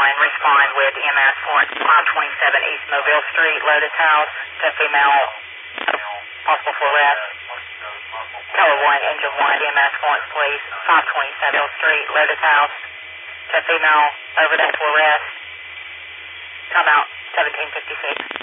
respond with EMS Florence 527 East Mobile Street, Lotus House, to female possible for arrest. Tower 1, Engine 1, EMS Florence Police, 527 Mobile Street, Lotus House, to female overdose for arrest. Come out 1756.